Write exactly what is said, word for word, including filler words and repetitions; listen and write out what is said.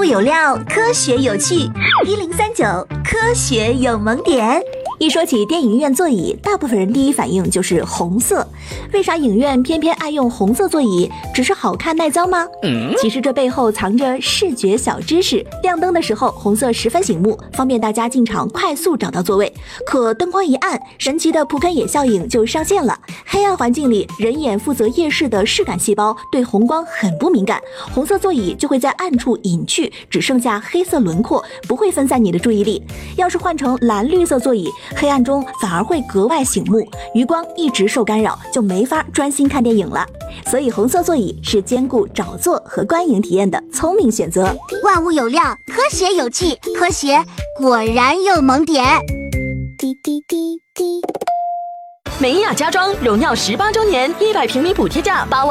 物有料，科学有趣。一零三九科学有萌点。一说起电影院座椅，大部分人第一反应就是红色。为啥影院偏偏爱用红色座椅？只是好看耐脏吗？嗯、其实这背后藏着视觉小知识。亮灯的时候，红色十分醒目，方便大家进场快速找到座位。可灯光一暗，神奇的普肯野效应就上线了。黑暗环境里，人眼负责夜视的视感细胞对红光很不敏感，红色座椅就会在暗处隐去，只剩下黑色轮廓，不会分散你的注意力。要是换成蓝绿色座椅，黑暗中反而会格外醒目，余光一直受干扰，就没法专心看电影了。所以红色座椅是兼顾找座和观影体验的聪明选择。 万物有料，科学有趣，科学果然有萌点。滴滴滴滴。 美雅家装荣耀十八周年，一百平米补贴价八万。